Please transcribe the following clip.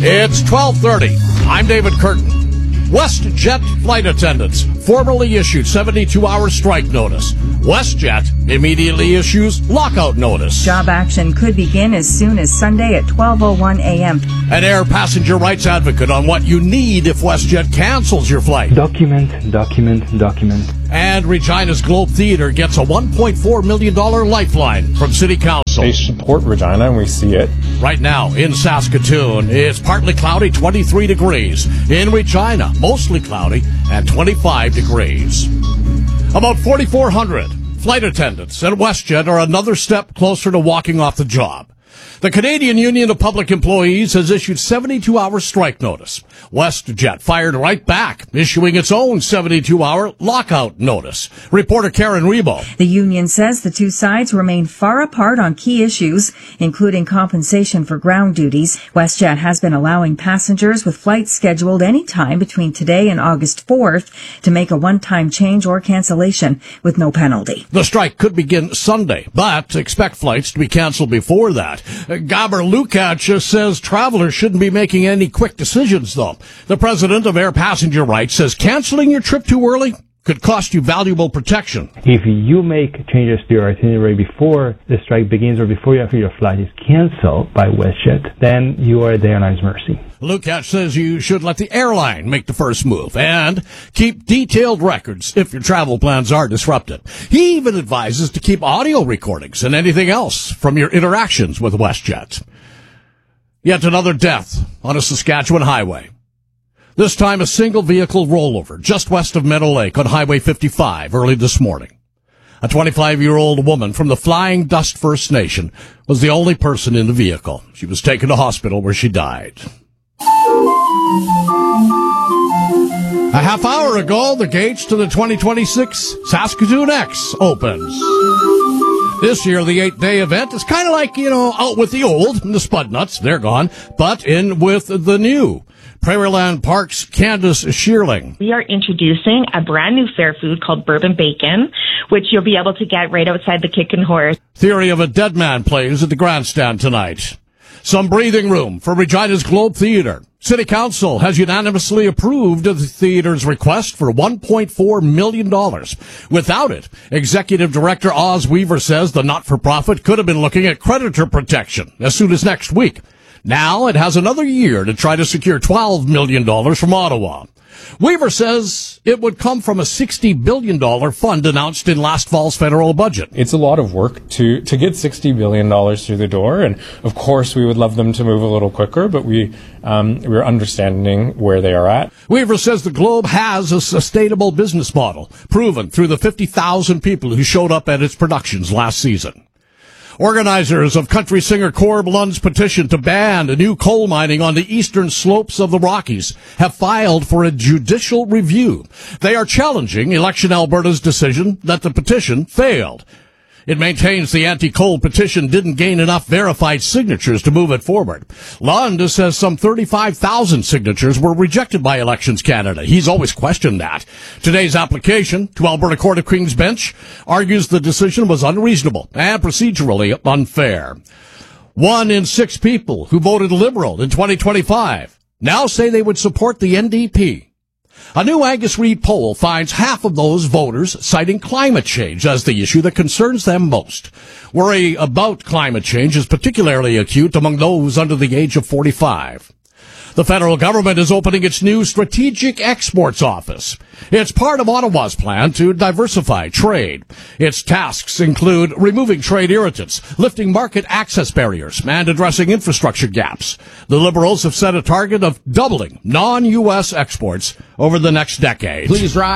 It's 12:30. I'm David Curtin. WestJet flight attendants formally issued 72-hour strike notice. WestJet immediately issues lockout notice. Job action could begin as soon as Sunday at 12:01 a.m. An air passenger rights advocate on what you need if WestJet cancels your flight. Document. And Regina's Globe Theatre gets a $1.4 million lifeline from City Council. They support Regina, and we see it. Right now in Saskatoon, it's partly cloudy, 23 degrees. In Regina, mostly cloudy and 25 degrees. About 4,400 flight attendants at WestJet are another step closer to walking off the job. The Canadian Union of Public Employees has issued 72-hour strike notice. WestJet fired right back, issuing its own 72-hour lockout notice. Reporter Karen Rebo. The union says the two sides remain far apart on key issues, including compensation for ground duties. WestJet has been allowing passengers with flights scheduled any time between today and August 4th to make a one-time change or cancellation with no penalty. The strike could begin Sunday, but expect flights to be canceled before that. Gabor Lukács says travelers shouldn't be making any quick decisions, though. The president of Air Passenger Rights says canceling your trip too early could cost you valuable protection. If you make changes to your itinerary before the strike begins or before your flight is canceled by WestJet, then you are at the airline's mercy. Lukács says you should let the airline make the first move and keep detailed records if your travel plans are disrupted. He even advises to keep audio recordings and anything else from your interactions with WestJet. Yet another death on a Saskatchewan highway. This time a single vehicle rollover just west of Meadow Lake on Highway 55 early this morning. A 25-year-old woman from the Flying Dust First Nation was the only person in the vehicle. She was taken to hospital where she died. A half hour ago, the gates to the 2026 Saskatoon X opens. This year, the 8-day event is kind of like, out with the old, the spud nuts, they're gone, but in with the new. Prairieland Park's Candace Shearling. We are introducing a brand new fair food called bourbon bacon, which you'll be able to get right outside the Kick and Horse. Theory of a Dead Man plays at the Grandstand tonight. Some breathing room for Regina's Globe Theatre. City Council has unanimously approved the theater's request for $1.4 million. Without it, Executive Director Oz Weaver says the not-for-profit could have been looking at creditor protection as soon as next week. Now it has another year to try to secure $12 million from Ottawa. Weaver says it would come from a $60 billion fund announced in last fall's federal budget. It's a lot of work to get $60 billion through the door, and of course we would love them to move a little quicker, but we're understanding where they are at. Weaver says the Globe has a sustainable business model, proven through the 50,000 people who showed up at its productions last season. Organizers of country singer Corb Lund's petition to ban new coal mining on the eastern slopes of the Rockies have filed for a judicial review. They are challenging Election Alberta's decision that the petition failed. It maintains the anti-coal petition didn't gain enough verified signatures to move it forward. Lund says some 35,000 signatures were rejected by Elections Canada. He's always questioned that. Today's application to Alberta Court of King's Bench argues the decision was unreasonable and procedurally unfair. 1 in 6 people who voted Liberal in 2025 now say they would support the NDP. A new Angus Reid poll finds half of those voters citing climate change as the issue that concerns them most. Worry about climate change is particularly acute among those under the age of 45. The federal government is opening its new Strategic Exports Office. It's part of Ottawa's plan to diversify trade. Its tasks include removing trade irritants, lifting market access barriers, and addressing infrastructure gaps. The Liberals have set a target of doubling non-U.S. exports over the next decade. Please rise.